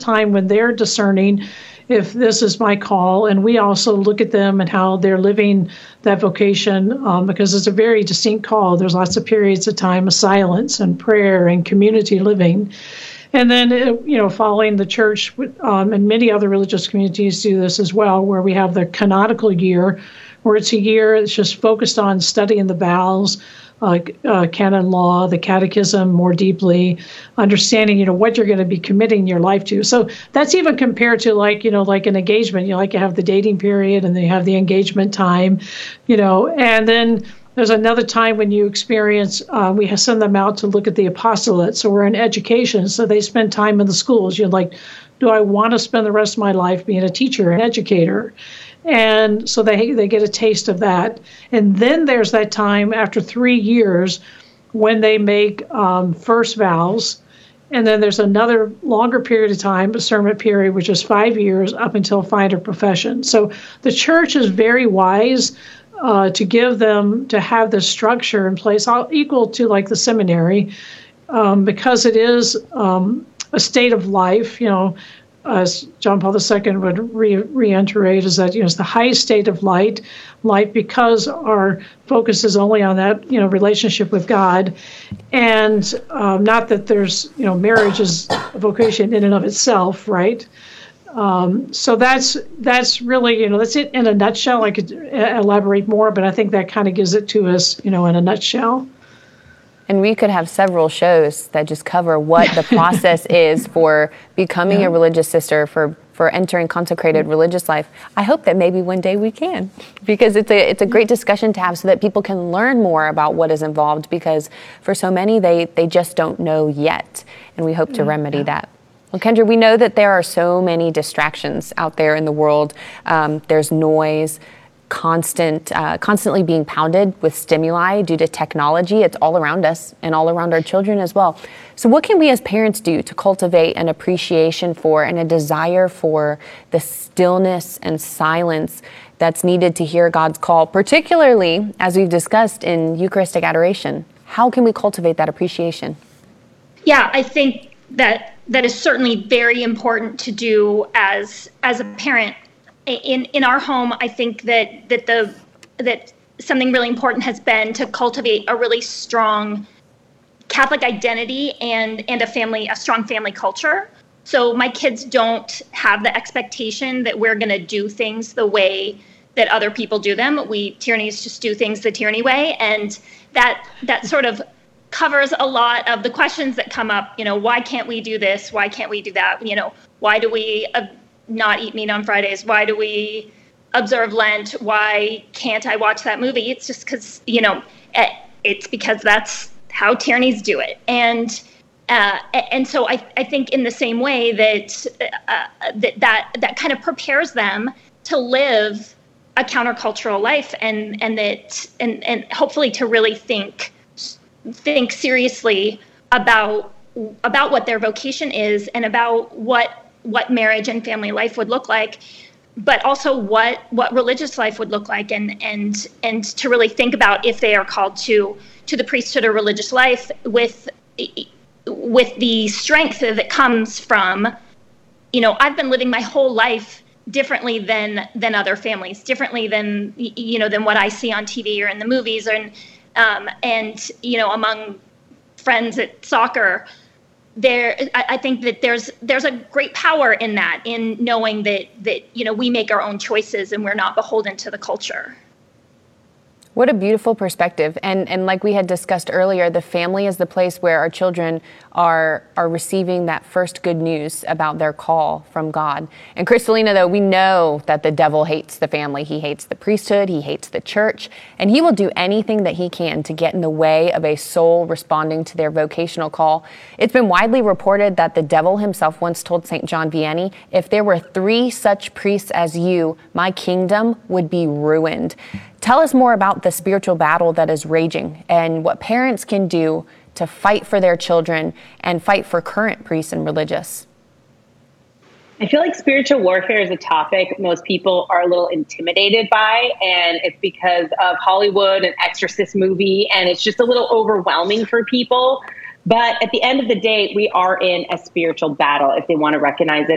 time when they're discerning if this is my call. And we also look at them and how they're living that vocation, because it's a very distinct call. There's lots of periods of time of silence and prayer and community living. And then, following the church, and many other religious communities do this as well, where we have the canonical year, where it's a year that's just focused on studying the vows, canon law, the catechism more deeply, understanding, what you're going to be committing your life to. So that's even compared to like an engagement. You have the dating period and then you have the engagement time, and then there's another time when you experience, we send them out to look at the apostolate. So we're in education. So they spend time in the schools. You're like, do I want to spend the rest of my life being a teacher, an educator? And so they get a taste of that. And then there's that time after 3 years when they make first vows. And then there's another longer period of time, discernment period, which is 5 years up until find a profession. So the church is very wise to give them, to have this structure in place, equal to like the seminary, because it is a state of life, as John Paul II would reiterate, is that, it's the highest state of life, because our focus is only on that, relationship with God. And not that there's, marriage is a vocation in and of itself, right? So that's really, that's it in a nutshell. I could elaborate more, but I think that kind of gives it to us, in a nutshell. And we could have several shows that just cover what the process is for becoming a religious sister, for entering consecrated religious life. I hope that maybe one day we can, because it's a great discussion to have so that people can learn more about what is involved, because for so many, they just don't know yet. And we hope to remedy that. Well, Kendra, we know that there are so many distractions out there in the world. There's noise, constantly being pounded with stimuli due to technology. It's all around us and all around our children as well. So what can we as parents do to cultivate an appreciation for and a desire for the stillness and silence that's needed to hear God's call, particularly as we've discussed in Eucharistic adoration? How can we cultivate that appreciation? Yeah, I think that is certainly very important to do as a parent. In our home, I think that something really important has been to cultivate a really strong Catholic identity and a strong family culture. So my kids don't have the expectation that we're going to do things the way that other people do them. Tierneys just do things the Tierney way, and that sort of covers a lot of the questions that come up. Why can't we do this? Why can't we do that? Why do we not eat meat on Fridays? Why do we observe Lent? Why can't I watch that movie? It's just because, it's because that's how Tierneys do it. And so I think in the same way that kind of prepares them to live a countercultural life and hopefully to really think seriously about what their vocation is and about what marriage and family life would look like, but also what religious life would look like, and to really think about if they are called to the priesthood or religious life with the strength that comes from, I've been living my whole life differently than other families, differently than what I see on TV or in the movies, and among friends at soccer. I think that there's a great power in that, in knowing that we make our own choices and we're not beholden to the culture. What a beautiful perspective. And like we had discussed earlier, the family is the place where our children are receiving that first good news about their call from God. And Kristalina, though, we know that the devil hates the family. He hates the priesthood. He hates the church. And he will do anything that he can to get in the way of a soul responding to their vocational call. It's been widely reported that the devil himself once told St. John Vianney, "If there were 3 such priests as you, my kingdom would be ruined." Tell us more about the spiritual battle that is raging and what parents can do to fight for their children and fight for current priests and religious. I feel like spiritual warfare is a topic most people are a little intimidated by, and it's because of Hollywood and Exorcist movie, and it's just a little overwhelming for people. But at the end of the day, we are in a spiritual battle, if they want to recognize it